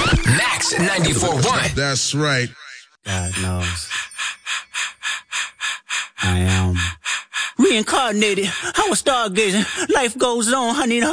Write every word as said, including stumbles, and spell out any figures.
Max ninety-four point one. That's right. God knows. I am reincarnated. I was stargazing. Life goes on. I need a